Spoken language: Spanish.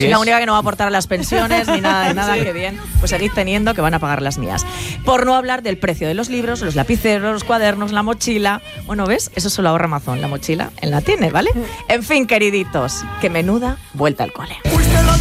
La única que no va a aportar a las pensiones ni nada de nada, qué bien. Pues seguid teniendo, que van a pagar las mías. Por no hablar del precio de los libros, los lapiceros, los cuadernos, la mochila. Bueno, ¿ves? Eso solo ahorra Amazon. La mochila él la tiene, ¿vale? En fin, queriditos, que menuda vuelta al cole.